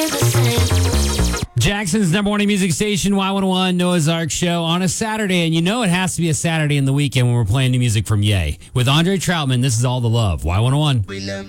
Jackson's number one music station, Y101, Noah's Ark Show on a Saturday. And you know it has to be a Saturday in the weekend when we're playing new music from Ye. With Andre Troutman, this is All the Love, Y101.